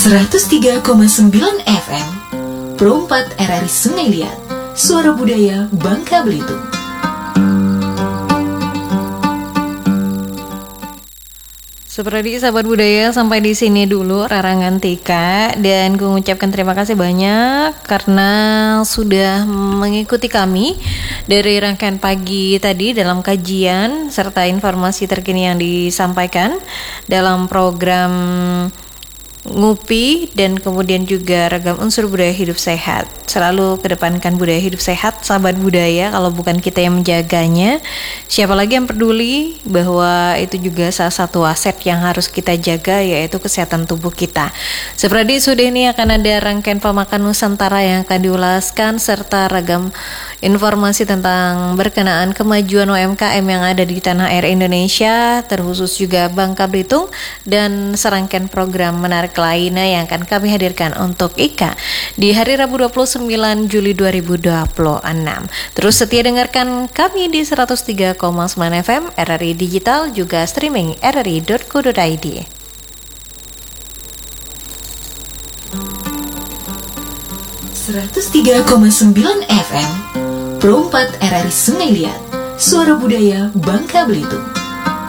103,9 FM Pro 4 RRI Sungai Liat, Suara Budaya Bangka Belitung. Seperti sahabat budaya, sampai di sini dulu Rarangan Tika, dan gue mengucapkan terima kasih banyak karena sudah mengikuti kami dari rangkaian pagi tadi dalam kajian serta informasi terkini yang disampaikan dalam program Ngupi dan kemudian juga ragam unsur budaya hidup sehat. Selalu kedepankan budaya hidup sehat, sahabat budaya. Kalau bukan kita yang menjaganya, siapa lagi yang peduli bahwa itu juga salah satu aset yang harus kita jaga, yaitu kesehatan tubuh kita. Seperti sudah ini akan ada rangkaian pemakan Nusantara yang akan diulaskan serta ragam informasi tentang berkenaan kemajuan UMKM yang ada di tanah air Indonesia, terkhusus juga Bangka Belitung, dan serangkaian program menarik lainnya yang akan kami hadirkan untuk Ika di hari Rabu 29 Juli 2026. Terus setia dengarkan kami di 103,9 FM RRI Digital, juga streaming rri.co.id. 103,9 FM Pro 4 RRI Sungai Liat, Suara Budaya Bangka Belitung.